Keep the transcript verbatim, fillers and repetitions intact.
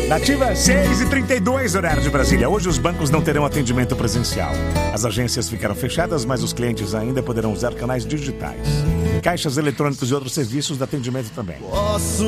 Nativa, seis e trinta e dois, horário de Brasília. Hoje os bancos não terão atendimento presencial. As agências ficaram fechadas, mas os clientes ainda poderão usar canais digitais. Caixas eletrônicos e outros serviços de atendimento também.